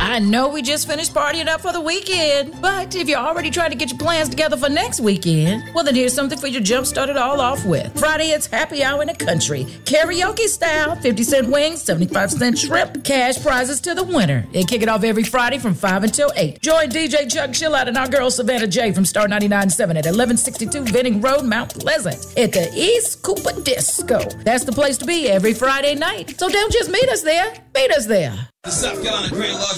I know we just finished partying up for the weekend, but if you're already trying to get your plans together for next weekend, well, then here's something for you to jump-start it all off with. Friday, it's happy hour in the country. Karaoke style, 50-cent wings, 75-cent shrimp, cash prizes to the winner. They kick it off every Friday from 5 until 8. Join DJ Chuck Chillout and our girl Savannah J from Star 99.7 at 1162 Venning Road, Mount Pleasant at the East Cooper Disco. That's the place to be every Friday night. So don't just meet us there, beat us there. The South Carolina Grand Lodge